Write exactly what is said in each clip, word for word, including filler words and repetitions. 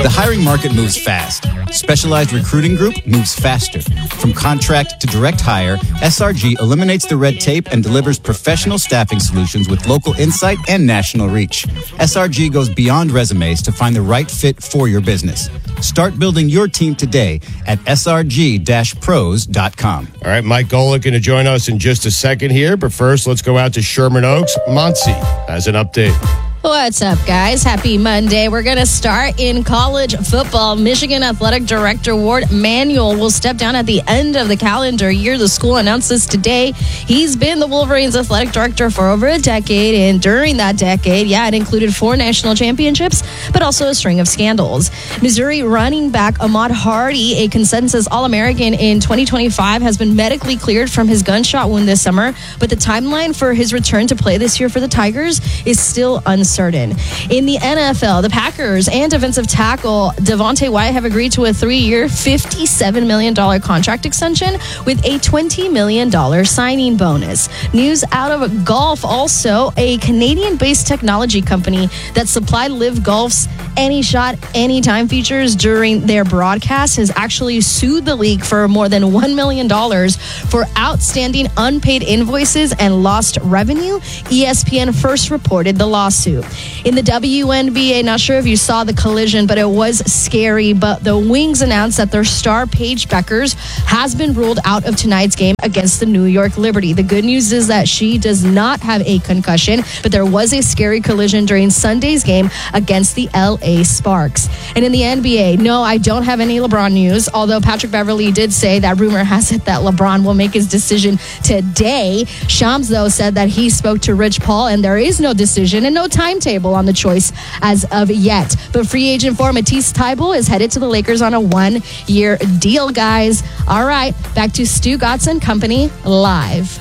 The hiring market moves fast. Specialized Recruiting Group moves faster. From contract to direct hire, S R G eliminates the red tape and delivers professional staffing solutions with local insight and national reach. S R G goes beyond resumes to find the right fit for your business. Start building your team today at S R G dash pros dot com. All right, Mike Golic going to join us in just a second here, but first let's go out to Sherman Oaks. Monty has an update. What's up, guys? Happy Monday. We're going to start in college football. Michigan Athletic Director Ward Manuel will step down at the end of the calendar year. The school announced this today. He's been the Wolverines athletic director for over a decade, and during that decade, yeah, it included four national championships, but also a string of scandals. Missouri running back Ahmad Hardy, a consensus All-American in twenty twenty-five, has been medically cleared from his gunshot wound this summer, but the timeline for his return to play this year for the Tigers is still uncertain. In the N F L, the Packers and defensive tackle Devontae Wyatt have agreed to a three-year, fifty-seven million dollars contract extension with a twenty million dollars signing bonus. News out of golf also, a Canadian-based technology company that supplied Live Golf's Any Shot, Anytime features during their broadcast has actually sued the league for more than one million dollars for outstanding unpaid invoices and lost revenue. E S P N first reported the lawsuit. In the W N B A, not sure if you saw the collision, but it was scary. But the Wings announced that their star Paige Beckers has been ruled out of tonight's game against the New York Liberty. The good news is that she does not have a concussion, but there was a scary collision during Sunday's game against the L A Sparks. And in the N B A, no, I don't have any LeBron news, although Patrick Beverley did say that rumor has it that LeBron will make his decision today. Shams, though, said that he spoke to Rich Paul and there is no decision and no timetable on the choice as of yet. But free agent for Matisse Thybulle is headed to the Lakers on a one-year deal, guys. All right, back to Stu Gotson Company live.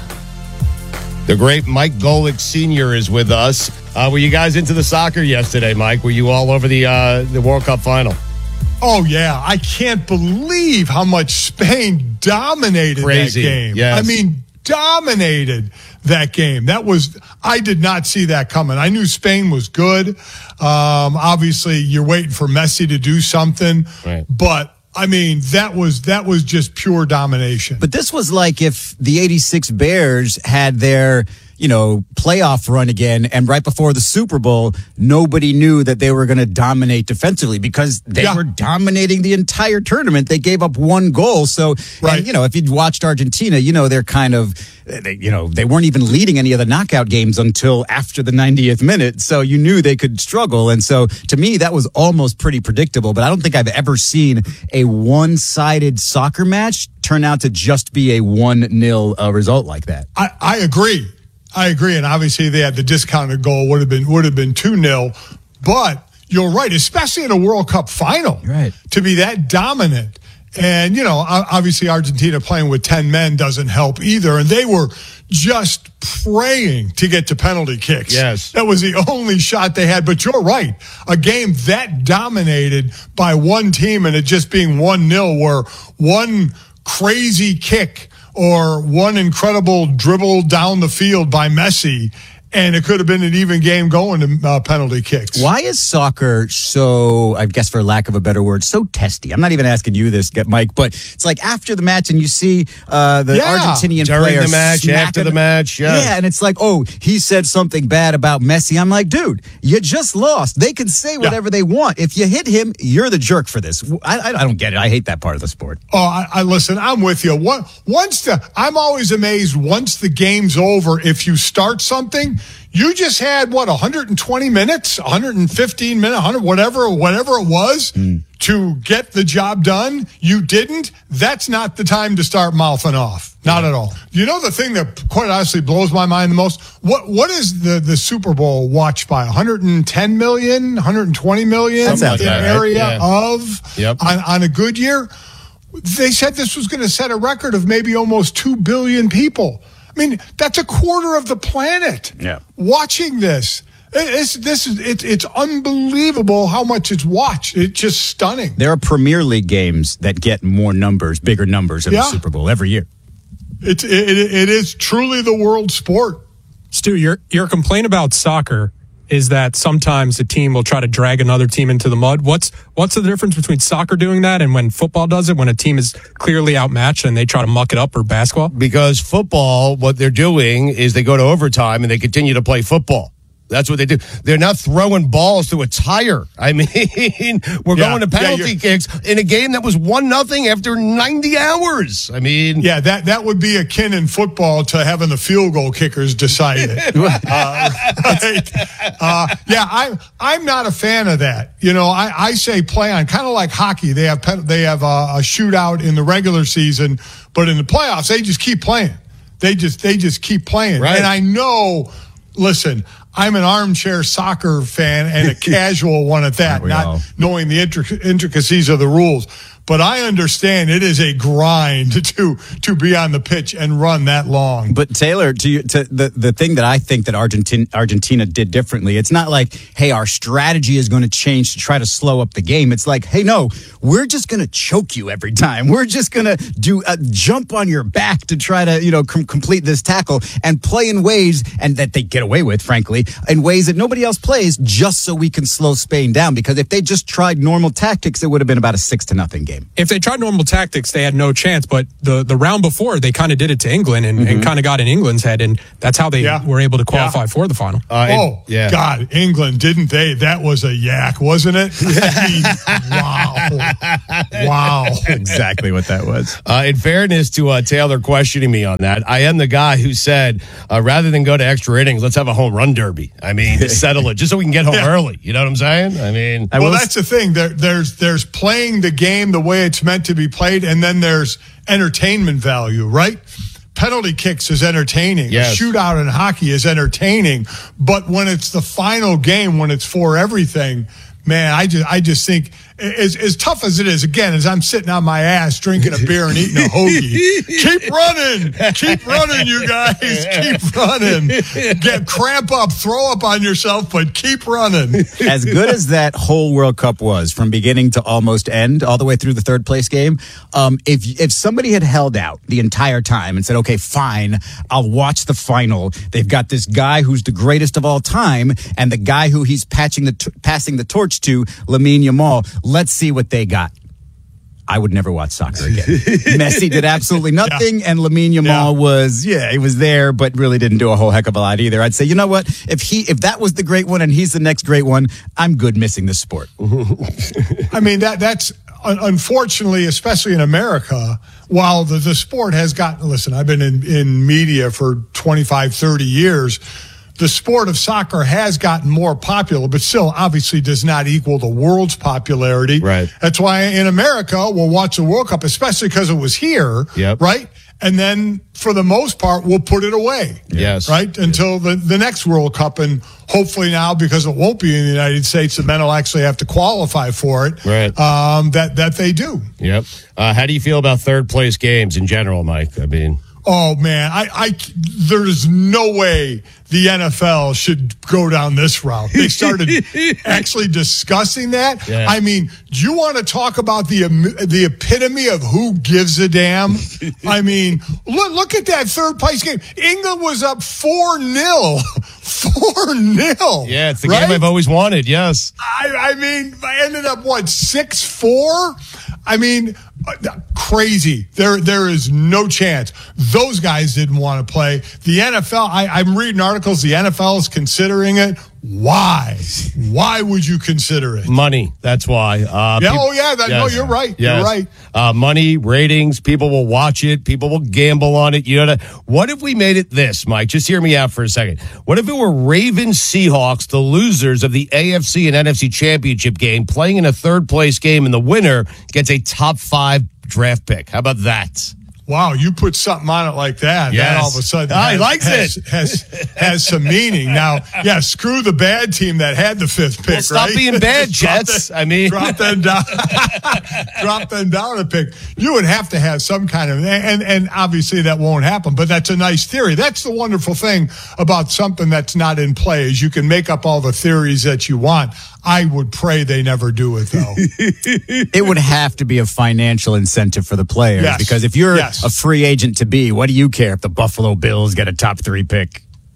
The great Mike Golic Senior is with us. Uh, were you guys into the soccer yesterday, Mike? Were you all over the uh, the World Cup final? Oh, yeah. I can't believe how much Spain dominated Crazy. that game. Yes. I mean, dominated that game. That was, I did not see that coming. I knew Spain was good. Um, obviously, you're waiting for Messi to do something. Right. But, I mean, that was that was just pure domination. But this was like if the eighty-six Bears had their, you know, playoff run again, and right before the Super Bowl, nobody knew that they were going to dominate defensively because they Yeah. were dominating the entire tournament. They gave up one goal. So, Right. and, you know, if you'd watched Argentina, you know, they're kind of, they, you know, they weren't even leading any of the knockout games until after the ninetieth minute. So you knew they could struggle. And so to me, that was almost pretty predictable. But I don't think I've ever seen a one-sided soccer match turn out to just be a one nil uh, result like that. I, I agree. I agree. And obviously they had the discounted goal would have been would have been two nil. But you're right, especially in a World Cup final. Right. To be that dominant. And, you know, obviously Argentina playing with ten men doesn't help either. And they were just praying to get to penalty kicks. Yes. That was the only shot they had. But you're right. A game that dominated by one team and it just being one nil where one crazy kick or one incredible dribble down the field by Messi, and it could have been an even game going to uh, penalty kicks. Why is soccer so, I guess for lack of a better word, so testy? I'm not even asking you this, Mike, but it's like after the match and you see uh, the Yeah. Argentinian During player the match, after smacking- the match, yeah. Yeah, and it's like, oh, he said something bad about Messi. I'm like, dude, you just lost. They can say whatever they want. If you hit him, you're the jerk for this. I, I, I don't get it. I hate that part of the sport. Oh, I, I listen, I'm with you. One, once the, I'm always amazed once the game's over, if you start something, you just had, what, one hundred twenty minutes, one hundred fifteen minutes, one hundred, whatever, whatever it was mm. to get the job done. You didn't. That's not the time to start mouthing off. Not yeah. at all. You know the thing that quite honestly blows my mind the most? What What is the, the Super Bowl watched by? one hundred ten million, one hundred twenty million That sounds in right, area right? Yeah. of yep. on, on a good year? They said this was going to set a record of maybe almost two billion people. I mean, that's a quarter of the planet yeah. watching this. It's, this is it, it's unbelievable how much it's watched. It's just stunning. There are Premier League games that get more numbers, bigger numbers in Yeah. the Super Bowl every year. It's it, it is truly the world sport. Stu, your your complaint about soccer is that sometimes a team will try to drag another team into the mud. What's what's the difference between soccer doing that and when football does it, when a team is clearly outmatched and they try to muck it up, or basketball? Because football, what they're doing is they go to overtime and they continue to play football. That's what they do. They're not throwing balls through a tire. I mean, we're Yeah, going to penalty yeah, kicks in a game that was one nothing after ninety hours. I mean, Yeah, that, that would be akin in football to having the field goal kickers decide it. uh, right? uh, yeah, I'm I'm not a fan of that. You know, I, I say play on, kind of like hockey. They have pen, they have a, a shootout in the regular season, but in the playoffs they just keep playing. They just they just keep playing. Right. And I know. Listen, I'm an armchair soccer fan and a casual one at that, We not all. knowing the intric- intricacies of the rules. But I understand it is a grind to to be on the pitch and run that long. But Taylor, to, you, to the the thing that I think that Argentina Argentina did differently, it's not like, hey, our strategy is going to change to try to slow up the game. It's like, hey, no, we're just going to choke you every time. We're just going to do a jump on your back to try to, you know, com- complete this tackle and play in ways and that they get away with, frankly, in ways that nobody else plays, just so we can slow Spain down. Because if they just tried normal tactics, it would have been about a six to nothing game. If they tried normal tactics, they had no chance. But the, the round before, they kind of did it to England and, mm-hmm. and kind of got in England's head, and that's how they Yeah. were able to qualify Yeah. for the final. uh, Oh, it- yeah. God, England, didn't they? That was a yak, wasn't it? I mean, wow. Wow. Exactly what that was. Uh, in fairness to uh, Taylor questioning me on that, I am the guy who said, uh, rather than go to extra innings, let's have a home run derby. I mean, to settle it, just so we can get home Yeah. early. You know what I'm saying? I mean, I Well, will that's the thing. There, there's there's playing the game the way it's meant to be played, and then there's entertainment value, right? Penalty kicks is entertaining. Yes. A shootout in hockey is entertaining. But when it's the final game, when it's for everything, man, I just I just think as as tough as it is, again, as I'm sitting on my ass drinking a beer and eating a hoagie, keep running, keep running, you guys, keep running. Get cramp up, throw up on yourself, but keep running. As good as that whole World Cup was, from beginning to almost end, all the way through the third place game, um, if if somebody had held out the entire time and said, okay, fine, I'll watch the final. They've got this guy who's the greatest of all time and the guy who he's patching the t- passing the torch to, Lamine Yamal. Let's see what they got. I would never watch soccer again. Messi did absolutely nothing, yeah. and Lamine Yamal yeah. was, yeah, he was there, but really didn't do a whole heck of a lot either. I'd say, you know what? If he, if that was the great one and he's the next great one, I'm good missing this sport. I mean, that that's unfortunately, especially in America, while the, the sport has gotten, listen, I've been in, in media for twenty-five, thirty years. The sport of soccer has gotten more popular, but still obviously does not equal the world's popularity. Right. That's why in America, we'll watch the World Cup, especially because it was here. Yep. Right. And then for the most part, we'll put it away. Yes. Right. Until the, the next World Cup. And hopefully now, because it won't be in the United States, the men will actually have to qualify for it. Right. Um, that, that they do. Yep. Uh, how do you feel about third place games in general, Mike? I mean, oh man, I, I, there's no way the N F L should go down this route. They started actually discussing that. Yeah. I mean, do you want to talk about the the epitome of who gives a damn? I mean, look, look at that third place game. England was up four nil. four nil. Yeah, it's the right? game I've always wanted. Yes. I, I mean, I ended up, what, six four? I mean, uh, crazy. There, there is no chance. Those guys didn't want to play. The N F L, I, I'm reading articles, the N F L is considering it. Why? Why would you consider it? Money. That's why. Uh, yeah, peop- oh, yeah. That, yes. No, you're right. Yes. You're right. Uh, money, ratings, people will watch it. People will gamble on it. You know, what if we made it this, Mike? Just hear me out for a second. What if it were Ravens Seahawks, the losers of the A F C and N F C championship game, playing in a third place game, and the winner gets a top five draft pick? How about that? Wow, you put something on it like that, yes. that all of a sudden oh, has, he likes has, it. has, has some meaning. Now, yeah, screw the bad team that had the fifth pick, well, stop right? being bad, drop Jets. Them, I mean, drop them down, drop them down a pick. You would have to have some kind of, and and obviously that won't happen. But that's a nice theory. That's the wonderful thing about something that's not in play is you can make up all the theories that you want. I would pray they never do it, though. It would have to be a financial incentive for the players yes. because if you're yes. a free agent to be, what do you care if the Buffalo Bills get a top three pick?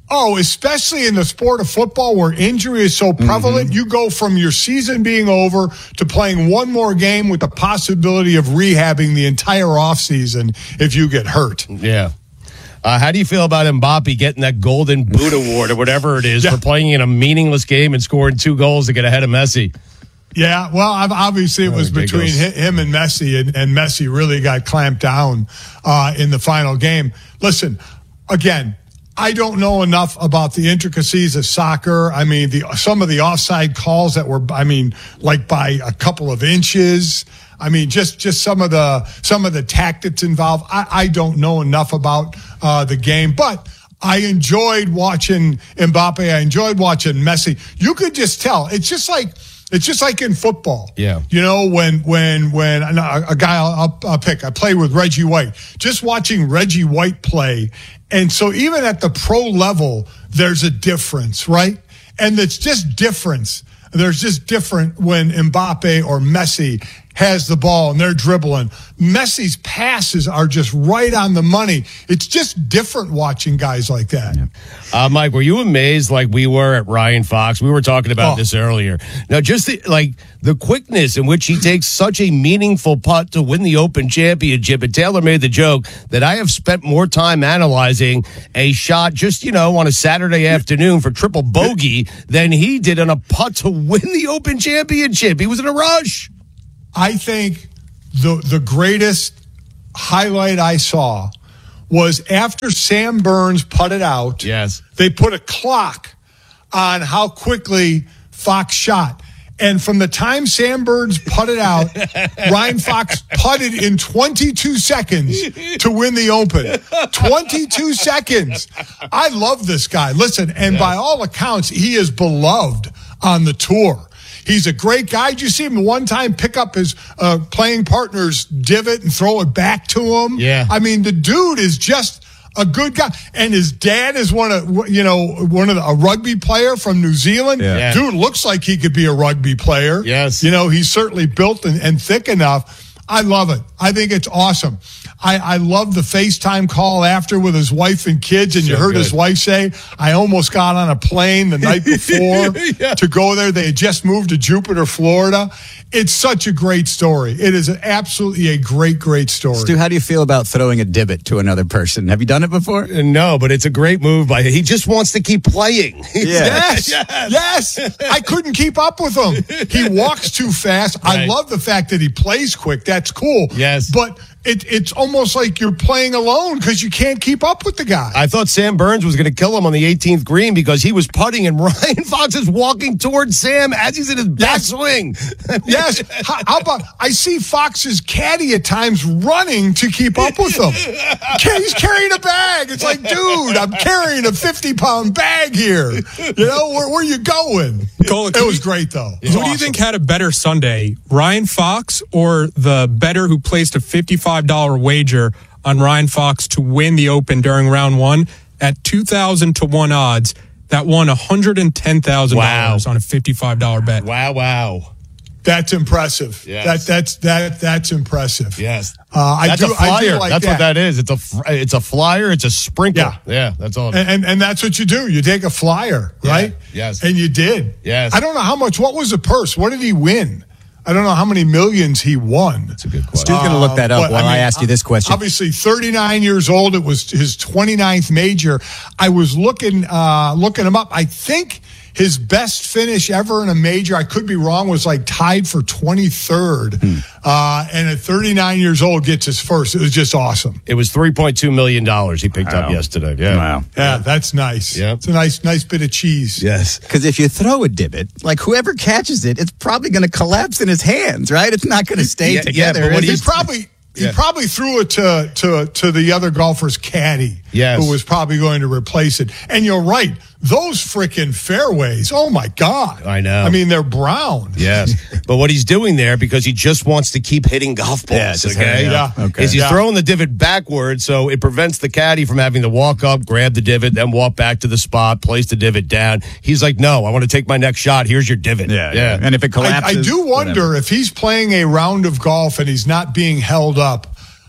Oh, especially in the sport of football where injury is so prevalent, mm-hmm. you go from your season being over to playing one more game with the possibility of rehabbing the entire offseason if you get hurt. Yeah. Uh, how do you feel about Mbappe getting that Golden Boot Award or whatever it is yeah. for playing in a meaningless game and scoring two goals to get ahead of Messi? Yeah, well, obviously it was oh, between him and Messi, and, and Messi really got clamped down uh, in the final game. Listen, again, I don't know enough about the intricacies of soccer. I mean, the some of the offside calls that were, I mean, like by a couple of inches. I mean, just, just some of the some of the tactics involved. I, I don't know enough about uh, the game, but I enjoyed watching Mbappe. I enjoyed watching Messi. You could just tell. It's just like it's just like in football. Yeah. You know, when when when a, a guy I'll, I'll pick. I played with Reggie White. Just watching Reggie White play. And so even at the pro level, there's a difference, right? And it's just difference. There's just different when Mbappe or Messi has the ball and they're dribbling. Messi's passes are just right on the money. It's just different watching guys like that. Yeah. Uh, Mike, were you amazed like we were at Ryan Fox? We were talking about oh. this earlier. Now, just the, like the quickness in which he takes such a meaningful putt to win the Open Championship. And Taylor made the joke that I have spent more time analyzing a shot just, you know, on a Saturday afternoon for triple bogey than he did on a putt to win the Open Championship. He was in a rush. I think the the greatest highlight I saw was after Sam Burns putted out. Yes. They put a clock on how quickly Fox shot. And from the time Sam Burns putted out, Ryan Fox putted in twenty-two seconds to win the Open. twenty-two seconds. I love this guy. Listen, and yeah. by all accounts, he is beloved on the tour. He's a great guy. Did you see him one time pick up his uh, playing partner's divot and throw it back to him? Yeah. I mean, the dude is just a good guy. And his dad is one of, you know, one of the, a rugby player from New Zealand. Yeah. Yeah. Dude looks like he could be a rugby player. Yes. You know, he's certainly built and, and thick enough. I love it. I think it's awesome. I, I love the FaceTime call after with his wife and kids, and so you heard good. His wife say, I almost got on a plane the night before yeah. to go there. They had just moved to Jupiter, Florida. It's such a great story. It is absolutely a great, great story. Stu, how do you feel about throwing a divot to another person? Have you done it before? No, but it's a great move by him. He just wants to keep playing. Yes, yes, yes. I couldn't keep up with him. He walks too fast. Right. I love the fact that he plays quick. That's cool. Yes. But It, it's almost like you're playing alone because you can't keep up with the guy. I thought Sam Burns was going to kill him on the eighteenth green because he was putting and Ryan Fox is walking towards Sam as he's in his backswing. Yes. How, how about I see Fox's caddy at times running to keep up with him. He's carrying a bag. It's like, dude, I'm carrying a fifty-pound bag here. You know, where, where are you going? Colin, it was great, though. Who awesome. do you think had a better Sunday, Ryan Fox or the bettor who placed a fifty-five dollars wager on Ryan Fox to win the Open during round one at two thousand to one odds that won one hundred ten thousand dollars wow. on a fifty-five dollars bet? Wow, wow. That's impressive. Yes. That that's that that's impressive. Yes. Uh, I that's do, a flyer. I do like that's that. what that is. It's a it's a flyer. It's a sprinkle. Yeah, yeah. That's all. And, and and that's what you do. You take a flyer, right? Yeah. Yes. And you did. Yes. I don't know how much. What was the purse? What did he win? I don't know how many millions he won. That's a good question. Stu's going to look that up uh, while I, mean, I ask you this question. Obviously, thirty-nine years old. It was his twenty-ninth major. I was looking uh, looking him up. I think his best finish ever in a major, I could be wrong, was like tied for twenty-third. Hmm. Uh, and at thirty-nine years old, gets his first. It was just awesome. It was three point two million dollars he picked wow. up yesterday. Yeah. Wow. Yeah, that's nice. Yeah. It's a nice, nice bit of cheese. Yes. Because if you throw a divot, like whoever catches it, it's probably going to collapse in his hands, right? It's not going to stay yeah, together. Yeah, but what he probably... He yeah. probably threw it to, to, to the other golfer's caddy, yes. who was probably going to replace it. And you're right. Those freaking fairways, oh, my God. I know. I mean, they're brown. Yes. But what he's doing there, because he just wants to keep hitting golf balls, yeah, okay? Yeah. okay. Is he's yeah. throwing the divot backwards, so it prevents the caddy from having to walk up, grab the divot, then walk back to the spot, place the divot down. He's like, no, I want to take my next shot. Here's your divot. Yeah. yeah. And if it collapses. I, I do wonder whatever. if he's playing a round of golf and he's not being held up,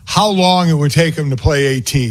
how long it would take him to play eighteen.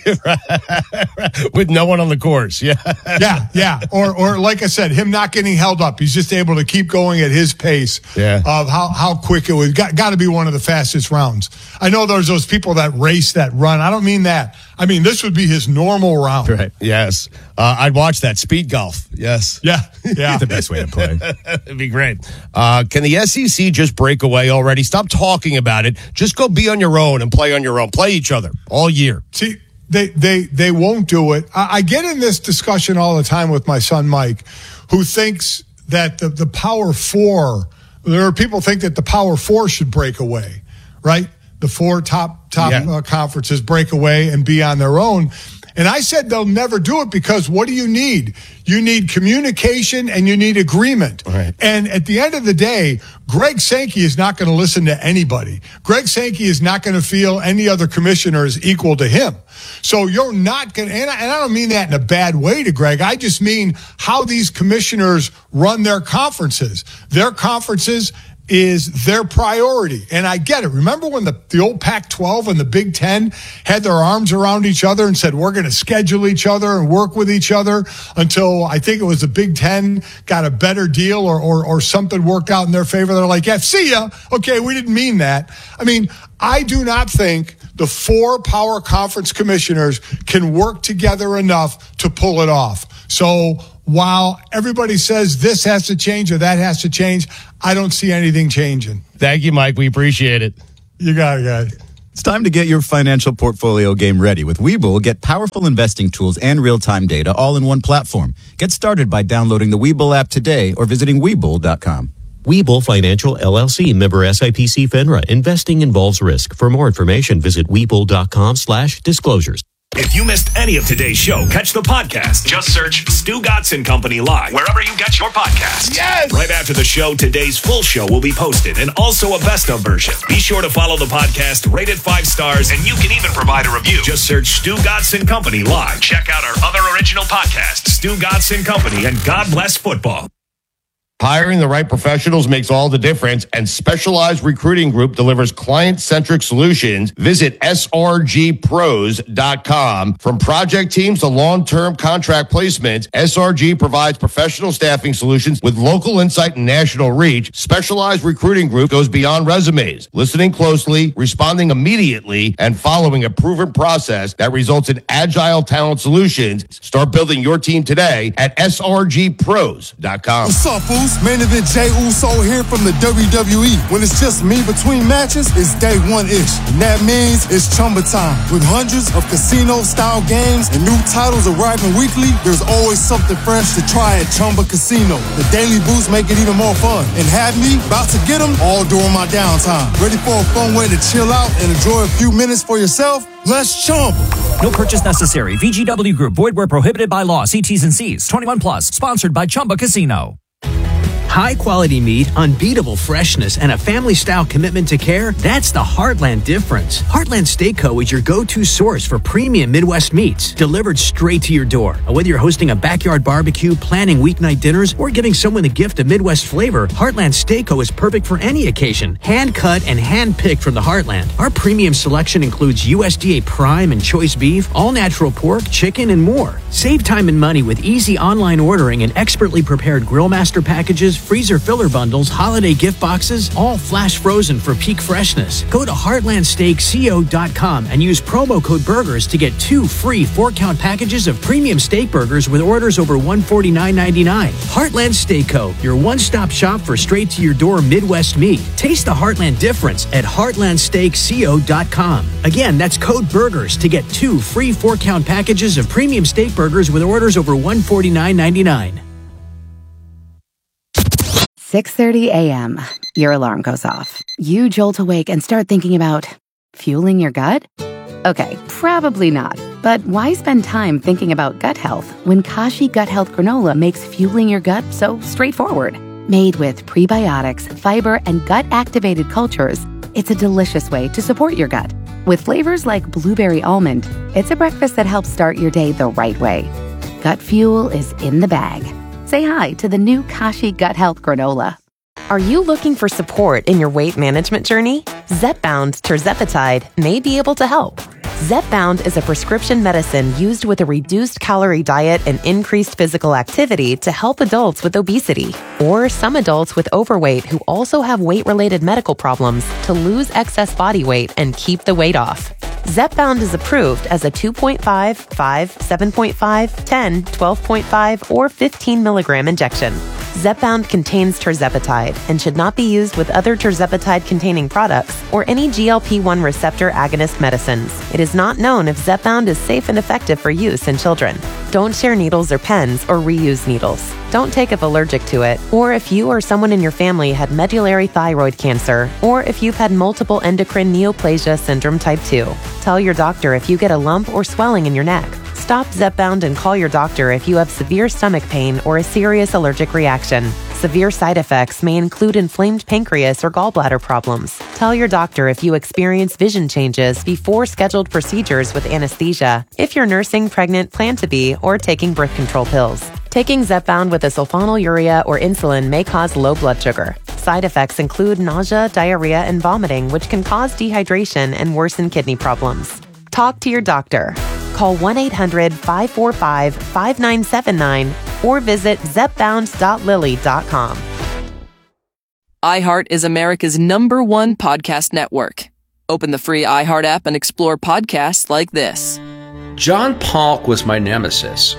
With no one on the course. Yeah. yeah, yeah. Or, or like I said, him not getting held up. He's just able to keep going at his pace yeah. of how, how quick it was. Got, got to be one of the fastest rounds. I know there's those people that race that run. I don't mean that. I mean, this would be his normal round. Right. Yes. Uh, I'd watch that. Speed golf. Yes. Yeah. Yeah. The best way to play. It'd be great. Uh, can the S E C just break away already? Stop talking about it. Just go be on your own and play on your own. Play each other all year. See, they they they won't do it. I, I get in this discussion all the time with my son Mike, who thinks that the, the Power Four, there are people think that the Power Four should break away, right? The four top top Yeah. uh, conferences break away and be on their own. And I said they'll never do it because what do you need? You need communication and you need agreement. Right. And at the end of the day, Greg Sankey is not going to listen to anybody. Greg Sankey is not going to feel any other commissioner is equal to him. So you're not going to, and I, and I don't mean that in a bad way to Greg. I just mean how these commissioners run their conferences. Their conferences is their priority. And I get it. Remember when the, the old Pac twelve and the Big Ten had their arms around each other and said, we're going to schedule each other and work with each other until I think it was the Big Ten got a better deal or, or, or something worked out in their favor. They're like, yeah, see ya. Okay, we didn't mean that. I mean, I do not think the four power conference commissioners can work together enough to pull it off. So while everybody says this has to change or that has to change, I don't see anything changing. Thank you, Mike. We appreciate it. You got it, guys. It's time to get your financial portfolio game ready. With Webull, get powerful investing tools and real-time data all in one platform. Get started by downloading the Webull app today or visiting Webull dot com. Webull Financial, L L C, member S I P C FINRA. Investing involves risk. For more information, visit Webull dot com slash disclosures. If you missed any of today's show, catch the podcast. Just search Stu Gatz and Company Live wherever you get your podcasts. Yes! Right after the show, today's full show will be posted and also a best of version. Be sure to follow the podcast, rate it five stars, and you can even provide a review. Just search Stu Gatz and Company Live. Check out our other original podcasts, Stu Gatz and Company and God Bless Football. Hiring the right professionals makes all the difference, and Specialized Recruiting Group delivers client-centric solutions. Visit S R G pros dot com. From project teams to long-term contract placements, S R G provides professional staffing solutions with local insight and national reach. Specialized Recruiting Group goes beyond resumes, listening closely, responding immediately, and following a proven process that results in agile talent solutions. Start building your team today at S R G pros dot com. What's up, fools? Main event Jey Uso here from the W W E. When it's just me between matches, it's day one-ish. And that means it's Chumba time. With hundreds of casino-style games and new titles arriving weekly, there's always something fresh to try at Chumba Casino. The daily boosts make it even more fun. And have me about to get them all during my downtime. Ready for a fun way to chill out and enjoy a few minutes for yourself? Let's Chumba. No purchase necessary. V G W Group. Void where prohibited by law. See T's and C's. twenty-one plus. Sponsored by Chumba Casino. High-quality meat, unbeatable freshness, and a family-style commitment to care, that's the Heartland difference. Heartland Steak Co. is your go-to source for premium Midwest meats, delivered straight to your door. Whether you're hosting a backyard barbecue, planning weeknight dinners, or giving someone the gift of Midwest flavor, Heartland Steak Co. is perfect for any occasion. Hand-cut and hand-picked from the Heartland. Our premium selection includes U S D A prime and choice beef, all-natural pork, chicken, and more. Save time and money with easy online ordering and expertly prepared Grillmaster packages, freezer filler bundles, holiday gift boxes, all flash frozen for peak freshness. Go to heartland steak co dot com and use promo code BURGERS to get two free four-count packages of premium steak burgers with orders over one hundred forty-nine ninety-nine. Heartland Steak Co., your one-stop shop for straight-to-your-door Midwest meat. Taste the Heartland difference at heartland steak co dot com. Again, that's code BURGERS to get two free four-count packages of premium steak burgers with orders over one hundred forty-nine ninety-nine. six thirty a.m. Your alarm goes off. You jolt awake and start thinking about fueling your gut? Okay, probably not. But why spend time thinking about gut health when Kashi Gut Health Granola makes fueling your gut so straightforward? Made with prebiotics, fiber, and gut-activated cultures, it's a delicious way to support your gut. With flavors like blueberry almond, it's a breakfast that helps start your day the right way. Gut fuel is in the bag. Say hi to the new Kashi Gut Health Granola. Are you looking for support in your weight management journey? Zepbound tirzepatide may be able to help. Zepbound is a prescription medicine used with a reduced calorie diet and increased physical activity to help adults with obesity or some adults with overweight who also have weight-related medical problems to lose excess body weight and keep the weight off. Zepbound is approved as a two point five, five, seven point five, ten, twelve point five, or fifteen milligram injection. Zepbound contains tirzepatide and should not be used with other tirzepatide-containing products or any G L P one receptor agonist medicines. It is not known if Zepbound is safe and effective for use in children. Don't share needles or pens or reuse needles. Don't take if allergic to it, or if you or someone in your family had medullary thyroid cancer, or if you've had multiple endocrine neoplasia syndrome type two. Tell your doctor if you get a lump or swelling in your neck. Stop Zepbound and call your doctor if you have severe stomach pain or a serious allergic reaction. Severe side effects may include inflamed pancreas or gallbladder problems. Tell your doctor if you experience vision changes before scheduled procedures with anesthesia, if you're nursing, pregnant, plan to be, or taking birth control pills. Taking Zepbound with a sulfonylurea or insulin may cause low blood sugar. Side effects include nausea, diarrhea, and vomiting, which can cause dehydration and worsen kidney problems. Talk to your doctor. Call one eight hundred, five four five, five nine seven nine or visit zepbound dot lilly dot com. iHeart is America's number one podcast network. Open the free iHeart app and explore podcasts like this. John Polk was my nemesis.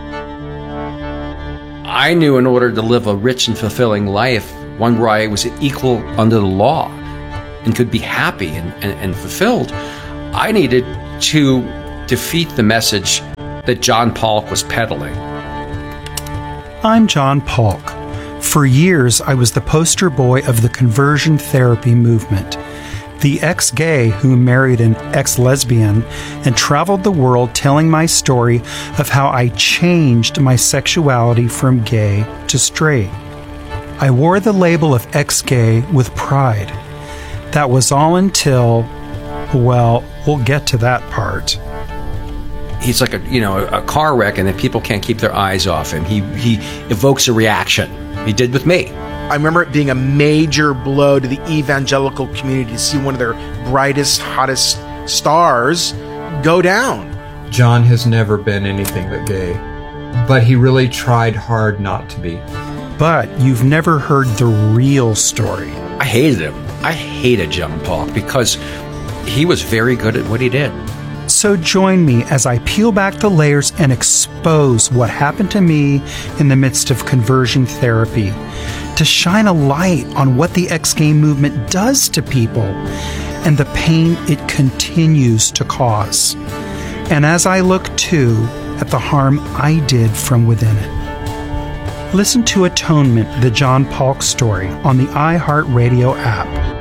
I knew in order to live a rich and fulfilling life, one where I was equal under the law and could be happy and, and, and fulfilled, I needed to defeat the message that John Polk was peddling. I'm John Polk. For years, I was the poster boy of the conversion therapy movement. The ex-gay who married an ex-lesbian and traveled the world telling my story of how I changed my sexuality from gay to straight. I wore the label of ex-gay with pride. That was all until, well, we'll get to that part. He's like a you know a car wreck, and then people can't keep their eyes off him. He he evokes a reaction. He did with me. I remember it being a major blow to the evangelical community to see one of their brightest, hottest stars go down. John has never been anything but gay, but he really tried hard not to be. But you've never heard the real story. I hated him. I hated John Polk because he was very good at what he did. So join me as I peel back the layers and expose what happened to me in the midst of conversion therapy, to shine a light on what the ex-gay movement does to people and the pain it continues to cause. And as I look too at the harm I did from within it. Listen to Atonement, the John Polk story, on the iHeartRadio app.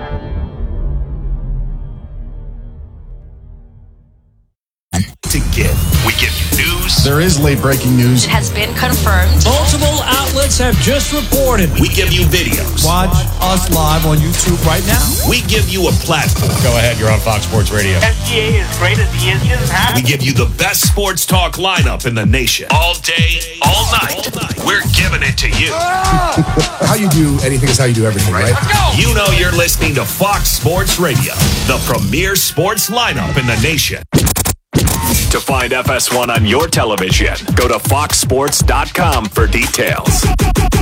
To give. We give you news. There is late breaking news. It has been confirmed. Multiple outlets have just reported. We give you videos. Watch us live on YouTube right now. We give you a platform. Go ahead, you're on Fox Sports Radio. S G A is great as he is. He doesn't have. We give you the best sports talk lineup in the nation. All day, all night. We're giving it to you. How you do anything is how you do everything, right? Let's go. You know you're listening to Fox Sports Radio, the premier sports lineup in the nation. To find F S one on your television, go to fox sports dot com for details.